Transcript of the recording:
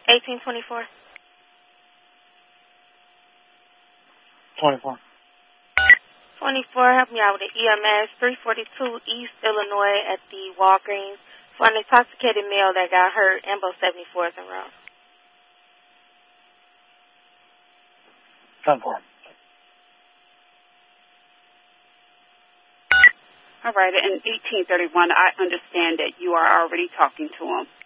1824. 24. 24, help me out with the EMS 342 East Illinois at the Walgreens for an intoxicated male that got hurt. Ambo 74 is en route. 10-4. All right, in 1831, I understand that you are already talking to him.